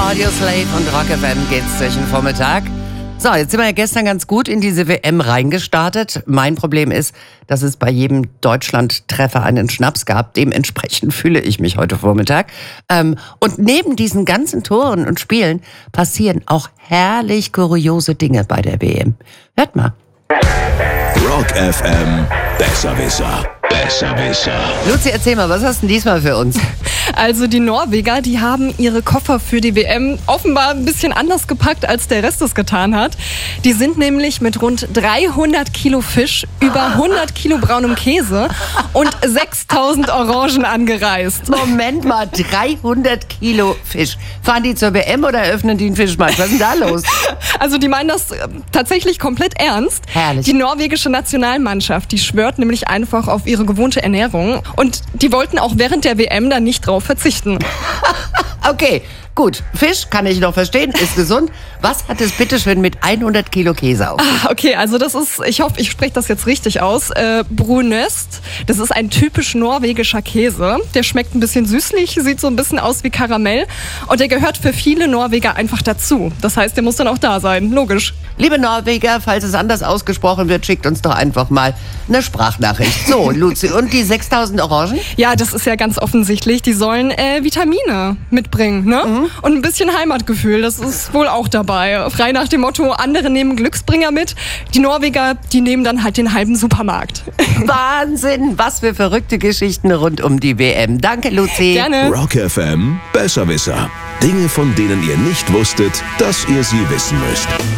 Audioslave und Rock FM geht's durch den Vormittag. So, jetzt sind wir ja gestern ganz gut in diese WM reingestartet. Mein Problem ist, dass es bei jedem Deutschland-Treffer einen Schnaps gab. Dementsprechend fühle ich mich heute Vormittag. Und neben diesen ganzen Toren und Spielen passieren auch herrlich kuriose Dinge bei der WM. Hört mal. Rock FM, Besserwisser. Besserwisser. Luzi, erzähl mal, was hast du denn diesmal für uns? Also die Norweger, die haben ihre Koffer für die WM offenbar ein bisschen anders gepackt, als der Rest es getan hat. Die sind nämlich mit rund 300 Kilo Fisch, über 100 Kilo braunem Käse und 6000 Orangen angereist. Moment mal, 300 Kilo Fisch. Fahren die zur WM oder eröffnen die einen Fischmarkt? Was ist denn da los? Also die meinen das tatsächlich komplett ernst. Herrlich. Die norwegische Nationalmannschaft, die schwört nämlich einfach auf ihre gewohnte Ernährung. Und die wollten auch während der WM dann nicht drauf verzichten. Okay, gut. Fisch kann ich noch verstehen, ist gesund. Was hat es bitteschön mit 100 Kilo Käse auf? Okay, also das ist, ich hoffe, ich spreche das jetzt richtig aus, Brunøst. Das ist ein typisch norwegischer Käse. Der schmeckt ein bisschen süßlich, sieht so ein bisschen aus wie Karamell. Und der gehört für viele Norweger einfach dazu. Das heißt, der muss dann auch da sein, logisch. Liebe Norweger, falls es anders ausgesprochen wird, schickt uns doch einfach mal eine Sprachnachricht. So, Luzi, und die 6000 Orangen? Ja, das ist ja ganz offensichtlich. Die sollen Vitamine mitbringen, ne? Und ein bisschen Heimatgefühl, das ist wohl auch dabei. Frei nach dem Motto, andere nehmen Glücksbringer mit. Die Norweger, die nehmen dann halt den halben Supermarkt. Wahnsinn, was für verrückte Geschichten rund um die WM. Danke, Luzi. Gerne. Rock FM, Besserwisser. Dinge, von denen ihr nicht wusstet, dass ihr sie wissen müsst.